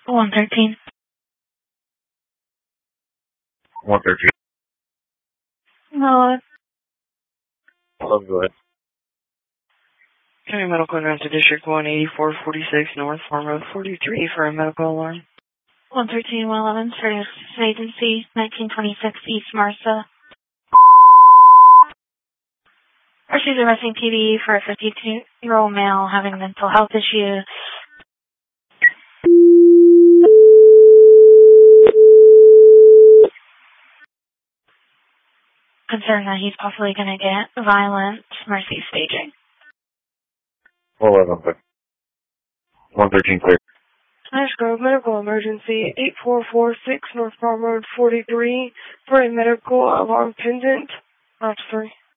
113. 113. No. Hello, go ahead. County Medical Ground to District 18446 North Farm Road 43 for a medical alarm. 113, 111, Service Agency, 1926 East Martha. She's arresting TDE for a 52-year-old male having mental health issues. Concerned that he's possibly going to get violent. Mercy staging. 111, 113, clear. Ash Grove Medical Emergency, 8446 North Farm Road 43 for a medical alarm pendant. March 3.